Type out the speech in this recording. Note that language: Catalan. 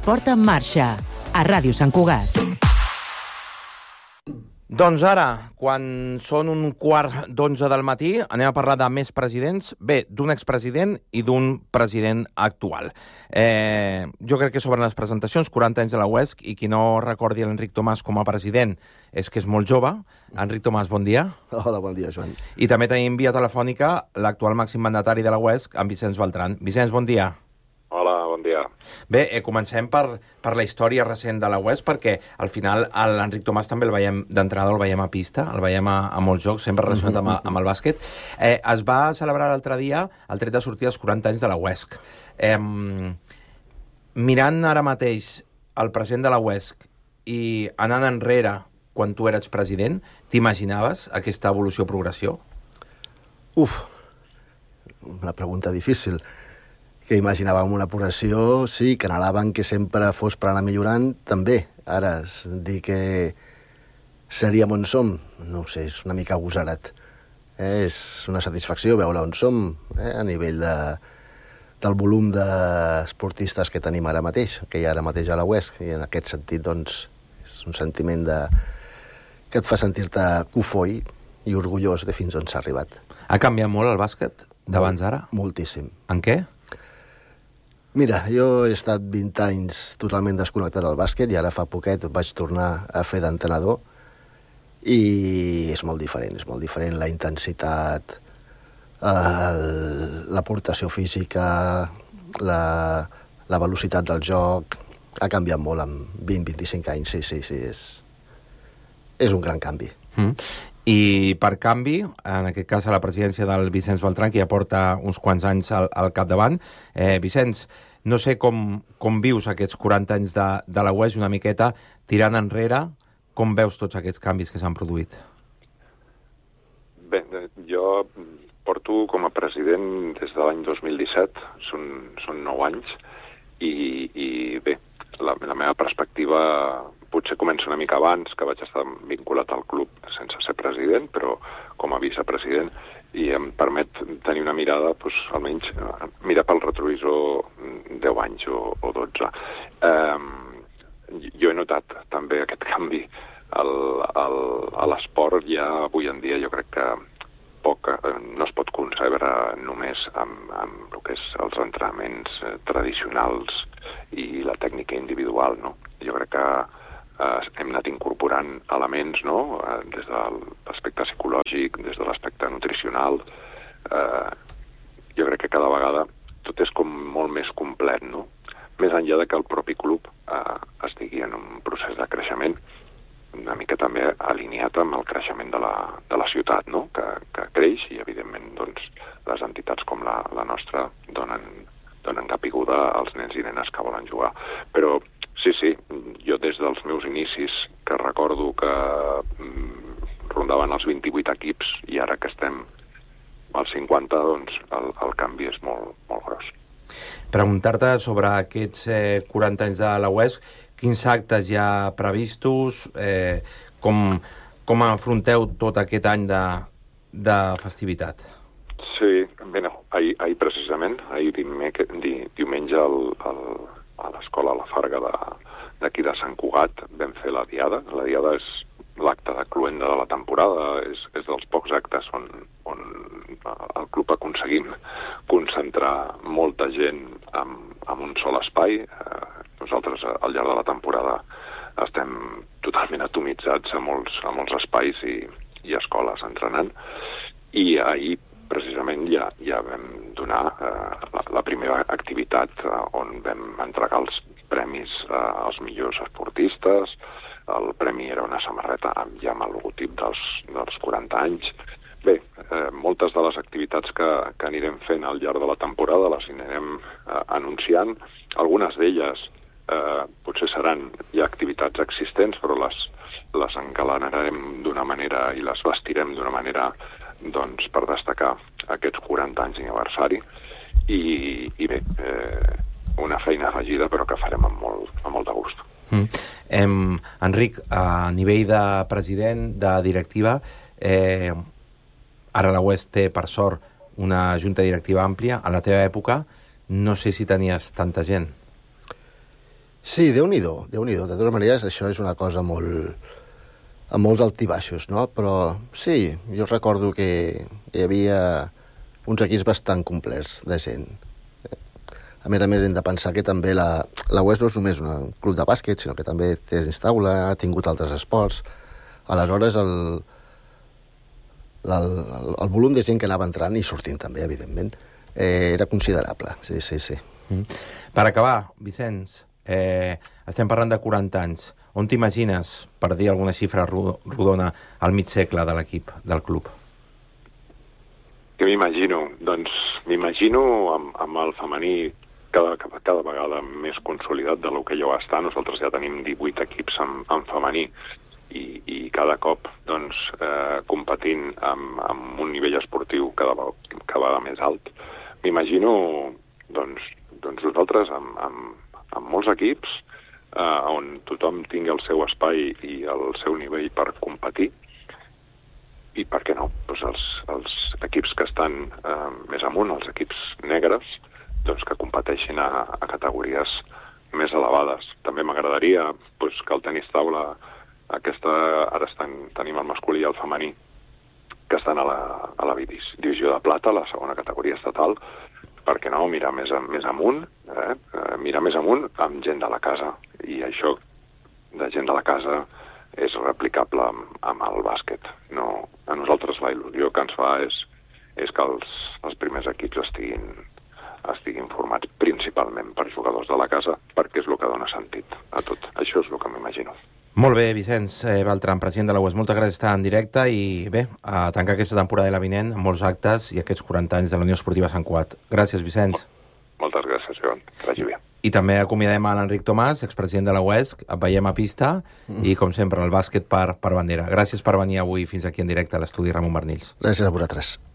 L'esport en marxa, a Ràdio Sant Cugat. Doncs ara, quan són 1:15 del matí, anem a parlar de més presidents. Bé, d'un expresident i d'un president actual. Jo crec que sobre les presentacions, 40 anys de la UESC, i qui no recordi l'Enric Tomàs com a president és que és molt jove. Enric Tomàs, bon dia. Hola, bon dia, Joan. I també tenim via telefònica l'actual màxim mandatari de la UESC, en Vicenç Beltran. Vicenç, bon dia. Hola, bon dia. Bé, comencem per la història recent de la UESC, perquè al final l'Enric Tomàs també el veiem d'entrada, el veiem a pista, el veiem a molts jocs, sempre relacionat amb el bàsquet. Es va celebrar l'altre dia el tret de sortir dels 40 anys de la UESC. Mirant ara mateix el president de la UESC i anant enrere quan tu eres president, t'imaginaves aquesta evolució-progressió? Una pregunta difícil. Que imaginàvem una progressió, sí, que anhelaven que sempre fos per anar millorant, també. Ara, dir que seríem on som, no ho sé, és una mica agosarat. És una satisfacció veure on som, a nivell del volum d'esportistes que tenim ara mateix, que hi ha ara mateix a la UESC, i en aquest sentit, doncs, és un sentiment que et fa sentir-te cofoi i orgullós de fins on s'ha arribat. Ha canviat molt el bàsquet d'abans ara? Moltíssim. En què? Mira, jo he estat 20 anys totalment desconnectat del bàsquet i ara fa poquet vaig tornar a fer d'entrenador i és molt diferent la intensitat, l'aportació física, la velocitat del joc, ha canviat molt en 20-25 anys, sí, és un gran canvi. I per canvi, en aquest cas a la presidència del Vicenç Beltran, que ja porta uns quants anys al capdavant. Vicenç, no sé com vius aquests 40 anys de la UESC, una miqueta tirant enrere, com veus tots aquests canvis que s'han produït? Bé, jo porto com a president des de l'any 2017, són 9 anys, i bé, la meva perspectiva potser comença una mica abans, que vaig estar vinculat al club sense ser president, però com a vicepresident, i em permet tenir una mirada, doncs, almenys mirar pel retrovisor 10 anys o 12. Jo he notat també aquest canvi a l'esport. Ja avui en dia jo crec que no es pot concebre només amb el que és els entrenaments tradicionals i la tècnica individual, no? Jo crec que hem anat incorporant elements, no? Des de l'aspecte psicològic, des de l'aspecte nutricional. Jo crec que cada vegada tot és com molt més complet, no? Més enllà de que el propi club estigui en un procés de creixement, una mica també alineat amb el creixement de la ciutat, no? Que creix i, evidentment, doncs, les entitats com la nostra donen capiguda als nens i nenes que volen jugar. Però sí, jo des dels meus inicis, que recordo que rondaven els 28 equips i ara que estem als 50, doncs el canvi és molt, molt gros. Preguntar-te sobre aquests 40 anys de la UESC, quins actes hi ha previstos, com afronteu tot aquest any de festivitat? Sí, bé, no, ahir precisament, diumenge a l'escola La Farga d'aquí de Sant Cugat vam fer la diada. La diada és l'acte de cloenda de la temporada, és dels pocs actes on el club aconseguim concentrar molta gent en un sol espai. Nosaltres al llarg de la temporada estem totalment atomitzats a molts espais i escoles entrenant, i ahir precisament ja vam donar la primera activitat on vam entregar els premis als millors esportistes. El premi era una samarreta ja amb el logotip dels 40 anys. Bé, moltes de les activitats que anirem fent al llarg de la temporada les anirem anunciant. Algunes d'elles potser seran ja activitats existents, però les engalanarem d'una manera i les vestirem d'una manera, doncs, per destacar aquests 40 anys d'aniversari. I bé, una feina afegida, però que farem amb molt de gust. Enric, a nivell de president, de directiva, ara la UESC té, per sort, una junta directiva àmplia. A la teva època no sé si tenies tanta gent. Sí, Déu-n'hi-do, Déu-n'hi-do. De totes maneres, això és una cosa amb molts altibaixos, no? Però sí, jo recordo que hi havia uns equips bastant complets de gent. A més, hem de pensar que també la UES no és només un club de bàsquet, sinó que també té taula, ha tingut altres esports. Aleshores, el volum de gent que anava entrant i sortint també, evidentment, era considerable, sí. Per acabar, Vicenç, estem parlant de 40 anys. On t'imagines, per dir alguna xifra rodona, al mig segle de l'equip, del club? Què m'imagino? Doncs m'imagino amb el femení cada vegada més consolidat de lo que ja va estar. Nosaltres ja tenim 18 equips en femení i cada cop doncs, competint amb un nivell esportiu cada vegada més alt. M'imagino doncs nosaltres amb molts equips on tothom tingui el seu espai i el seu nivell per competir. I per què no? Doncs els equips que estan més amunt, els equips negres, doncs que competeixin a categories més elevades. També m'agradaria que el tenis taula, ara tenim el masculí i el femení, que estan a la divisió de plata, la segona categoria estatal. Per què no mirar més amunt, mirar més amunt amb gent de la casa. I això de gent de la casa és replicable amb el bàsquet. No, a nosaltres la il·lusió que ens fa és que els primers equips estiguin formats principalment per jugadors de la casa, perquè és el que dona sentit a tot. Això és el que m'imagino. Molt bé, Vicenç Beltran, president de la UES. Moltes gràcies per estar en directe i bé, a tancar aquesta temporada de la vinent amb molts actes i aquests 40 anys de la Unió Esportiva Sant Cugat. Gràcies, Vicenç. Moltes gràcies, Joan. Que vagi bé. I també acomiadem a l'Enric Tomàs, expresident de la UES. Et veiem a pista i, com sempre, el bàsquet per bandera. Gràcies per venir avui fins aquí en directe a l'estudi Ramon Bernils. Gràcies a vosaltres.